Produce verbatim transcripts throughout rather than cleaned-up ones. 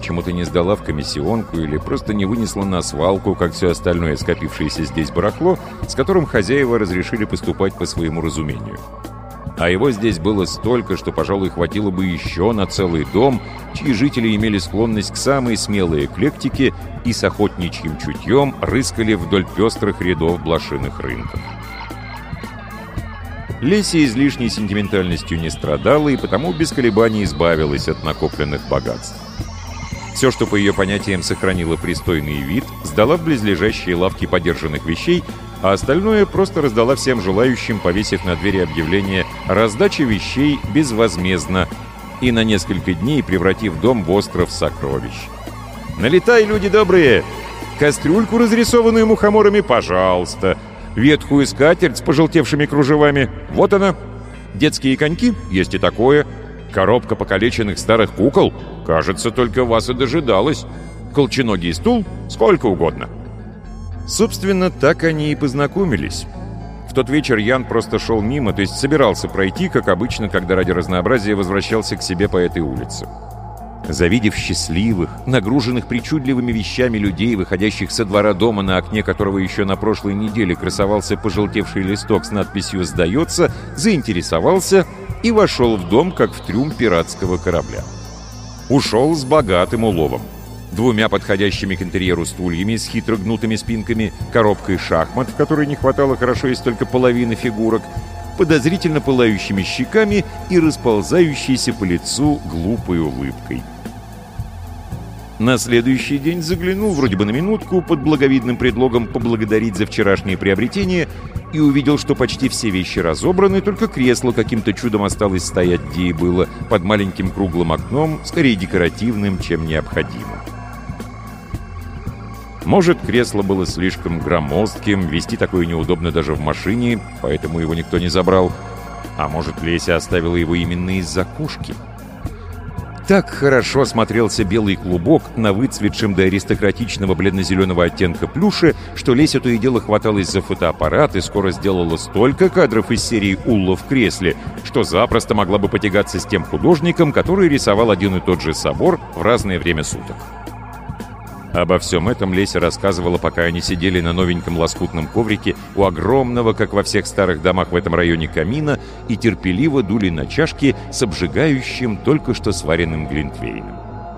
почему-то не сдала в комиссионку или просто не вынесла на свалку, как все остальное скопившееся здесь барахло, с которым хозяева разрешили поступать по своему разумению. А его здесь было столько, что, пожалуй, хватило бы еще на целый дом, чьи жители имели склонность к самой смелой эклектике и с охотничьим чутьем рыскали вдоль пестрых рядов блошиных рынков. Леся излишней сентиментальностью не страдала и потому без колебаний избавилась от накопленных богатств. Все, что по ее понятиям сохранило пристойный вид, сдала в близлежащие лавки подержанных вещей, а остальное просто раздала всем желающим, повесив на двери объявление «Раздача вещей безвозмездно» и на несколько дней превратив дом в остров сокровищ. «Налетай, люди добрые! Кастрюльку, разрисованную мухоморами, пожалуйста! Ветхую скатерть с пожелтевшими кружевами, вот она! Детские коньки, есть и такое! Коробка покалеченных старых кукол, кажется, только вас и дожидалась! Колченогий стул, сколько угодно!» Собственно, так они и познакомились. В тот вечер Ян просто шел мимо, то есть собирался пройти, как обычно, когда ради разнообразия возвращался к себе по этой улице. Завидев счастливых, нагруженных причудливыми вещами людей, выходящих со двора дома, на окне которого еще на прошлой неделе красовался пожелтевший листок с надписью «Сдается», заинтересовался и вошел в дом, как в трюм пиратского корабля. Ушел с богатым уловом. Двумя подходящими к интерьеру стульями с хитро гнутыми спинками, коробкой шахмат, в которой не хватало хорошо есть только половины фигурок, подозрительно пылающими щеками и расползающейся по лицу глупой улыбкой. На следующий день заглянул вроде бы на минутку под благовидным предлогом поблагодарить за вчерашнее приобретение и увидел, что почти все вещи разобраны, только кресло каким-то чудом осталось стоять, где и было, под маленьким круглым окном, скорее декоративным, чем необходимым. Может, кресло было слишком громоздким, вести такое неудобно даже в машине, поэтому его никто не забрал. А может, Леся оставила его именно из-за кошки? Так хорошо смотрелся белый клубок на выцветшем до аристократичного бледно-зеленого оттенка плюше, что Леся то и дело хваталась за фотоаппарат и скоро сделала столько кадров из серии «Улла в кресле», что запросто могла бы потягаться с тем художником, который рисовал один и тот же собор в разное время суток. Обо всем этом Леся рассказывала, пока они сидели на новеньком лоскутном коврике у огромного, как во всех старых домах в этом районе, камина и терпеливо дули на чашки с обжигающим, только что сваренным глинтвейном.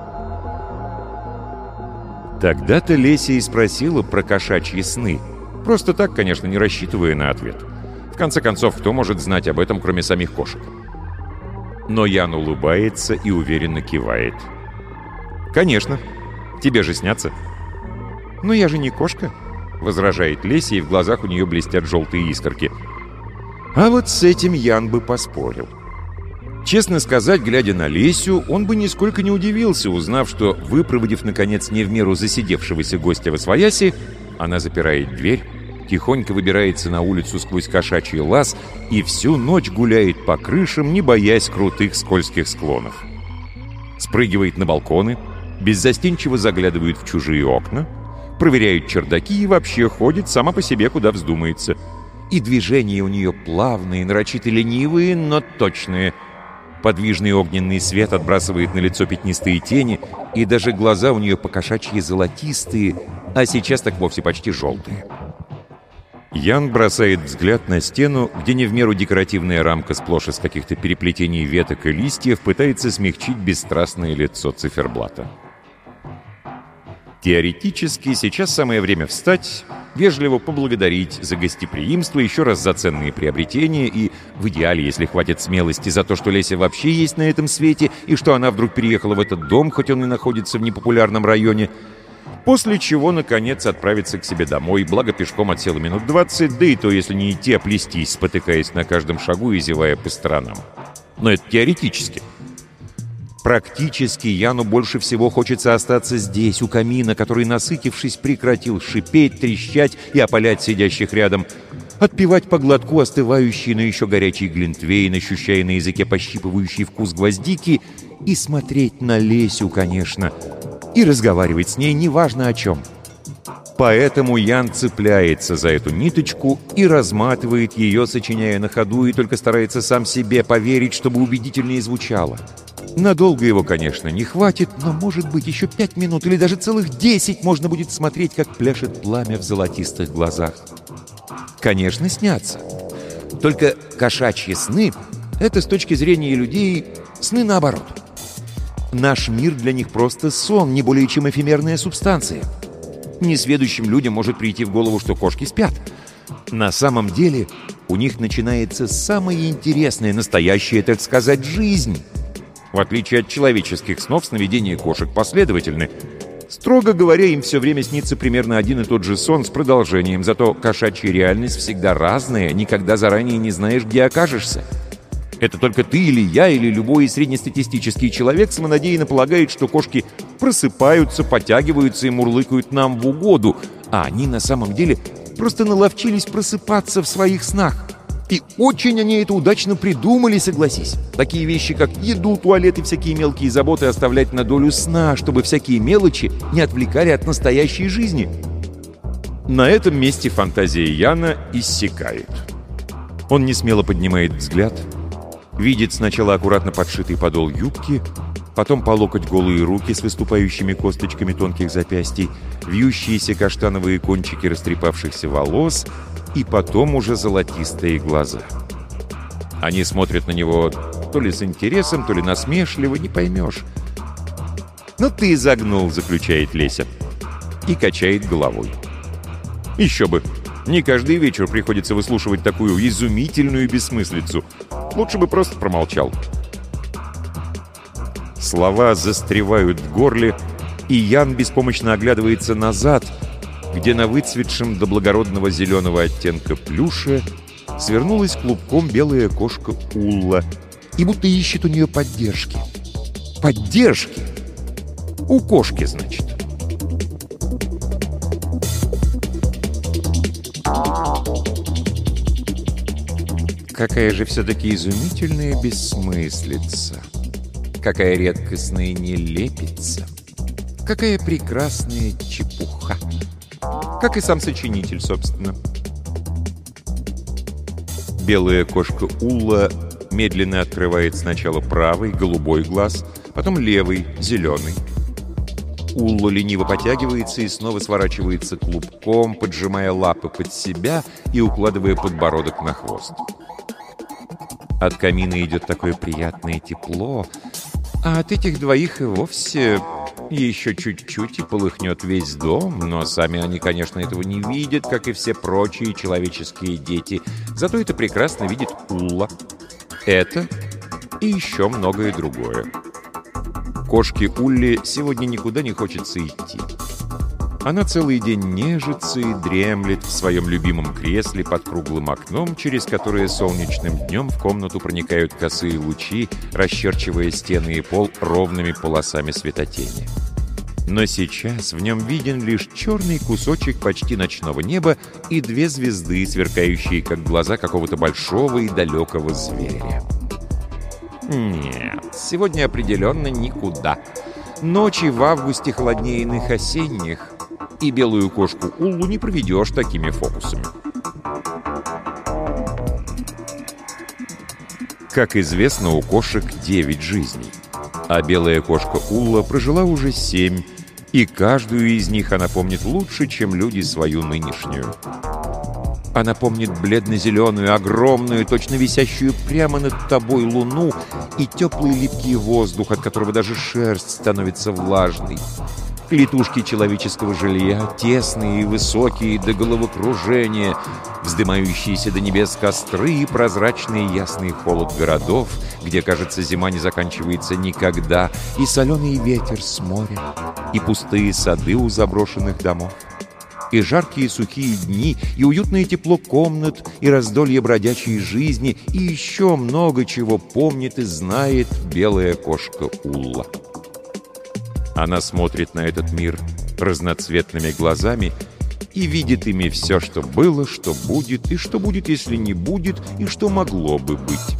Тогда-то Леся и спросила про кошачьи сны. Просто так, конечно, не рассчитывая на ответ. В конце концов, кто может знать об этом, кроме самих кошек? Но Ян улыбается и уверенно кивает. «Конечно. Тебе же снятся». «Но я же не кошка», — возражает Леся, и в глазах у нее блестят желтые искорки. А вот с этим Ян бы поспорил. Честно сказать, глядя на Лесю, он бы нисколько не удивился, узнав, что, выпроводив, наконец, не в меру засидевшегося гостя восвояси, она запирает дверь, тихонько выбирается на улицу сквозь кошачий лаз и всю ночь гуляет по крышам, не боясь крутых скользких склонов. Спрыгивает на балконы, беззастенчиво заглядывает в чужие окна, проверяет чердаки и вообще ходит сама по себе, куда вздумается. И движения у нее плавные, нарочито ленивые, но точные. Подвижный огненный свет отбрасывает на лицо пятнистые тени, и даже глаза у нее покошачьи золотистые, а сейчас так вовсе почти желтые. Ян бросает взгляд на стену, где не в меру декоративная рамка сплошь из каких-то переплетений веток и листьев пытается смягчить бесстрастное лицо циферблата. Теоретически, сейчас самое время встать, вежливо поблагодарить за гостеприимство, еще раз за ценные приобретения и, в идеале, если хватит смелости, за то, что Леся вообще есть на этом свете и что она вдруг переехала в этот дом, хоть он и находится в непопулярном районе, после чего, наконец, отправиться к себе домой, благо пешком от села минут двадцать, да и то, если не идти, а плестись, спотыкаясь на каждом шагу и зевая по сторонам. Но это теоретически. Практически Яну больше всего хочется остаться здесь, у камина, который, насытившись, прекратил шипеть, трещать и опалять сидящих рядом, отпивать по глотку остывающий, но еще горячий глинтвейн, ощущая на языке пощипывающий вкус гвоздики, и смотреть на Лесю, конечно, и разговаривать с ней неважно о чем. Поэтому Ян цепляется за эту ниточку и разматывает ее, сочиняя на ходу, и только старается сам себе поверить, чтобы убедительнее звучало. Надолго его, конечно, не хватит, но, может быть, еще пять минут или даже целых десять можно будет смотреть, как пляшет пламя в золотистых глазах. Конечно, снятся. Только кошачьи сны — это с точки зрения людей сны наоборот. Наш мир для них просто сон, не более чем эфемерная субстанция. Несведущим людям может прийти в голову, что кошки спят. На самом деле у них начинается самая интересная, настоящая, так сказать, жизнь. В отличие от человеческих снов, сновидения кошек последовательны. Строго говоря, им все время снится примерно один и тот же сон с продолжением, зато кошачья реальность всегда разная, никогда заранее не знаешь, где окажешься. Это только ты или я, или любой среднестатистический человек самонадеянно полагает, что кошки просыпаются, подтягиваются и мурлыкают нам в угоду, а они на самом деле просто наловчились просыпаться в своих снах. И очень они это удачно придумали, согласись. Такие вещи, как еду, туалет и всякие мелкие заботы оставлять на долю сна, чтобы всякие мелочи не отвлекали от настоящей жизни. На этом месте фантазия Яна иссякает. Он несмело поднимает взгляд, видит сначала аккуратно подшитый подол юбки, потом по локоть голые руки с выступающими косточками тонких запястий, вьющиеся каштановые кончики растрепавшихся волос и потом уже золотистые глаза. Они смотрят на него то ли с интересом, то ли насмешливо, не поймешь. «Ну ты загнул», — заключает Леся, и качает головой. Еще бы! Не каждый вечер приходится выслушивать такую изумительную бессмыслицу. Лучше бы просто промолчал. Слова застревают в горле, и Ян беспомощно оглядывается назад, где на выцветшем до благородного зеленого оттенка плюше свернулась клубком белая кошка Улла и будто ищет у нее поддержки. Поддержки? У кошки, значит. Какая же все-таки изумительная бессмыслица. Какая редкостная нелепица. Какая прекрасная чепуха. Как и сам сочинитель, собственно. Белая кошка Улла медленно открывает сначала правый, голубой глаз, потом левый, зеленый. Улла лениво потягивается и снова сворачивается клубком, поджимая лапы под себя и укладывая подбородок на хвост. От камина идет такое приятное тепло, а от этих двоих и вовсе еще чуть-чуть и полыхнет весь дом, но сами они, конечно, этого не видят, как и все прочие человеческие дети. Зато это прекрасно видит Улла. Это и еще многое другое. Кошке Улле сегодня никуда не хочется идти. Она целый день нежится и дремлет в своем любимом кресле под круглым окном, через которое солнечным днем в комнату проникают косые лучи, расчерчивая стены и пол ровными полосами светотени. Но сейчас в нем виден лишь черный кусочек почти ночного неба и две звезды, сверкающие, как глаза какого-то большого и далекого зверя. Нет, сегодня определенно никуда. Ночи в августе холоднее иных осенних, и белую кошку Уллу не проведешь такими фокусами. Как известно, у кошек девять жизней, а белая кошка Улла прожила уже семь, и каждую из них она помнит лучше, чем люди свою нынешнюю. Она помнит бледно-зеленую, огромную, точно висящую прямо над тобой луну и теплый липкий воздух, от которого даже шерсть становится влажной. Клетушки человеческого жилья, тесные и высокие до головокружения, вздымающиеся до небес костры и прозрачный ясный холод городов, где, кажется, зима не заканчивается никогда, и соленый ветер с моря, и пустые сады у заброшенных домов, и жаркие сухие дни, и уютное тепло комнат, и раздолье бродячей жизни, и еще много чего помнит и знает белая кошка Улла. Она смотрит на этот мир разноцветными глазами и видит ими все, что было, что будет, и что будет, если не будет, и что могло бы быть.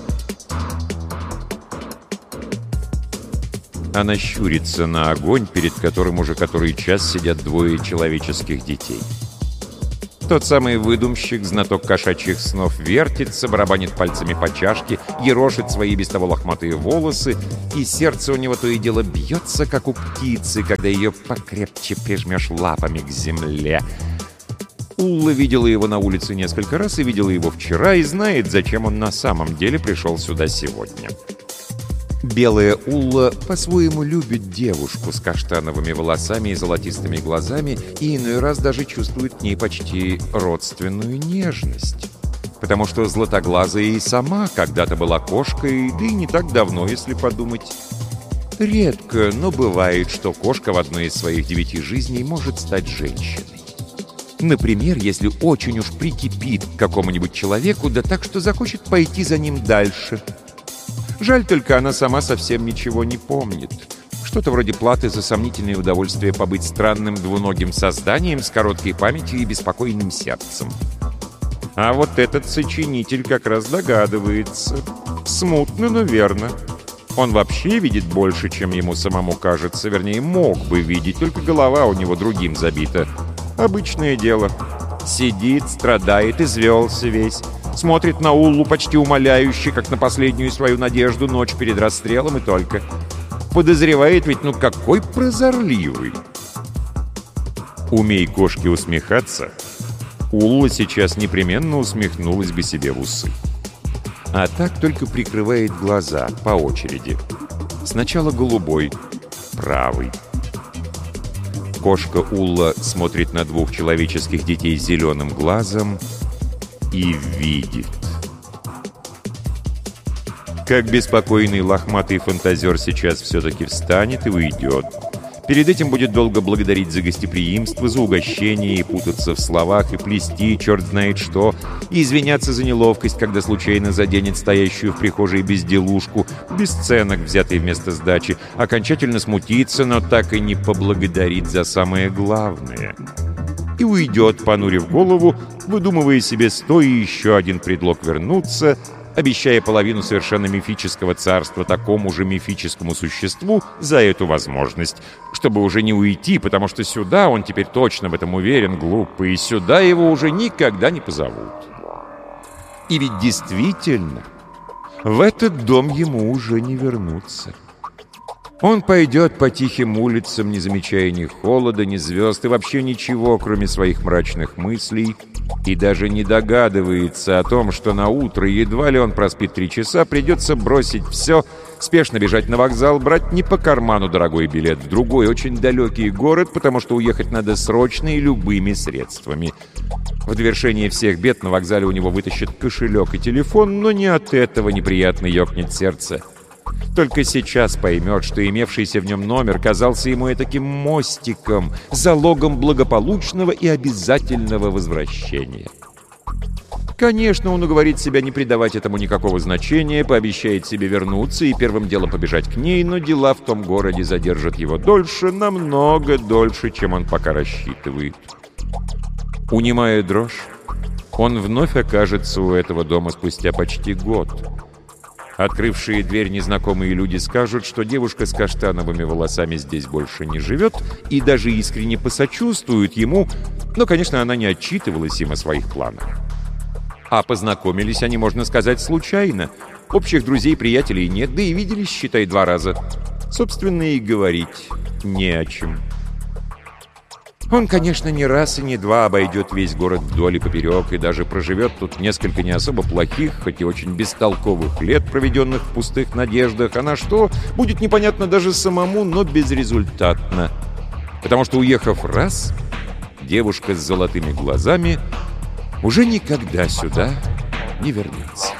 Она щурится на огонь, перед которым уже который час сидят двое человеческих детей. Тот самый выдумщик, знаток кошачьих снов, вертится, барабанит пальцами по чашке, ерошит свои без того лохматые волосы, и сердце у него то и дело бьется, как у птицы, когда ее покрепче прижмешь лапами к земле. Улла видела его на улице несколько раз и видела его вчера, и знает, зачем он на самом деле пришел сюда сегодня. Белая Улла по-своему любит девушку с каштановыми волосами и золотистыми глазами и иной раз даже чувствует к ней почти родственную нежность. Потому что златоглазая и сама когда-то была кошкой, да и не так давно, если подумать. Редко, но бывает, что кошка в одной из своих девяти жизней может стать женщиной. Например, если очень уж прикипит к какому-нибудь человеку, да так, что захочет пойти за ним дальше. Жаль только, она сама совсем ничего не помнит. Что-то вроде платы за сомнительное удовольствие побыть странным двуногим созданием с короткой памятью и беспокойным сердцем. А вот этот сочинитель как раз догадывается. Смутно, но верно. Он вообще видит больше, чем ему самому кажется. Вернее, мог бы видеть, только голова у него другим забита. Обычное дело. Сидит, страдает, извелся весь. Смотрит на Уллу почти умоляюще, как на последнюю свою надежду ночь перед расстрелом и только. Подозревает ведь, ну какой прозорливый. Умей кошки усмехаться, Улла сейчас непременно усмехнулась бы себе в усы. А так только прикрывает глаза по очереди. Сначала голубой, правый. Кошка Улла смотрит на двух человеческих детей зеленым глазом и видит. Как беспокойный лохматый фантазер сейчас все-таки встанет и уйдет. Перед этим будет долго благодарить за гостеприимство, за угощение, и путаться в словах, и плести черт знает что, и извиняться за неловкость, когда случайно заденет стоящую в прихожей безделушку, бесценок, взятый вместо сдачи, окончательно смутиться, но так и не поблагодарить за самое главное. И уйдет, понурив голову, выдумывая себе сто и еще один предлог вернуться, обещая половину совершенно мифического царства такому же мифическому существу за эту возможность, чтобы уже не уйти, потому что сюда, он теперь точно в этом уверен, глупый, и сюда его уже никогда не позовут. И ведь действительно, в этот дом ему уже не вернуться. Он пойдет по тихим улицам, не замечая ни холода, ни звезд, и вообще ничего, кроме своих мрачных мыслей, и даже не догадывается о том, что на утро, едва ли он проспит три часа, придется бросить все, спешно бежать на вокзал, брать не по карману дорогой билет в другой, очень далекий город, потому что уехать надо срочно и любыми средствами. В довершение всех бед на вокзале у него вытащат кошелек и телефон, но не от этого неприятно ёкнет сердце. Только сейчас поймет, что имевшийся в нем номер казался ему этаким мостиком, залогом благополучного и обязательного возвращения. Конечно, он уговорит себя не придавать этому никакого значения, пообещает себе вернуться и первым делом побежать к ней, но дела в том городе задержат его дольше, намного дольше, чем он пока рассчитывает. Унимая дрожь, он вновь окажется у этого дома спустя почти год. Открывшие дверь незнакомые люди скажут, что девушка с каштановыми волосами здесь больше не живет, и даже искренне посочувствуют ему, но, конечно, она не отчитывалась им о своих планах. А познакомились они, можно сказать, случайно. Общих друзей-приятелей нет, да и виделись, считай, два раза. Собственно, и говорить не о чем. Он, конечно, не раз и не два обойдет весь город вдоль и поперек, и даже проживет тут несколько не особо плохих, хоть и очень бестолковых лет, проведенных в пустых надеждах, а на что, будет непонятно даже самому, но безрезультатно. Потому что, уехав раз, девушка с золотыми глазами уже никогда сюда не вернется.